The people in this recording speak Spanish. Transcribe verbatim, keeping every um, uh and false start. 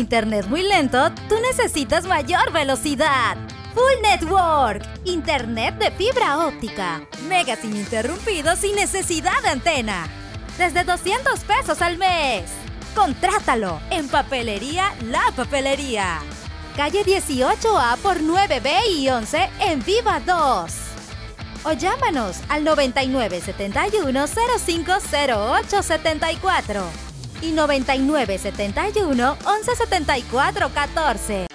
internet muy lento, tú necesitas mayor velocidad. Full Network, internet de fibra óptica, megas ininterrumpidos sin necesidad de antena. Desde doscientos pesos al mes. Contrátalo en Papelería La Papelería. Calle dieciocho A por nueve B y once en Viva dos. O llámanos al noventa y nueve setenta y uno cero cinco cero ocho setenta y cuatro y noventa y nueve setenta y uno once setenta y cuatro catorce.